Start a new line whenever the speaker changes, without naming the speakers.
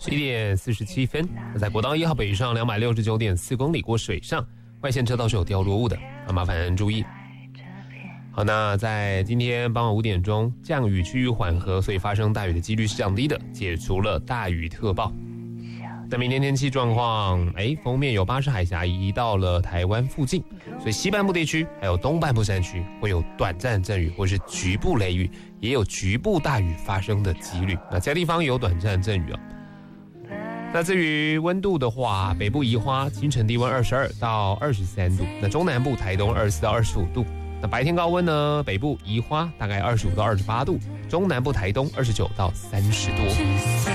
11点47分，在国道1号北上269.4公里过水上，外线车道是有掉落物的，麻烦注意。好，那在今天傍晚5点钟，降雨趋于缓和，所以发生大雨的几率是降低的，解除了大雨特报。那明天天气状况，锋面有巴士海峡移到了台湾附近，所以西半部地区还有东半部山区会有短暂阵雨或是局部雷雨，也有局部大雨发生的几率。那其他地方也有短暂阵雨。那至于温度的话，北部宜花清晨低温22到23度，那中南部台东24到25度。那白天高温呢，北部宜花大概25到28度，中南部台东29到30度。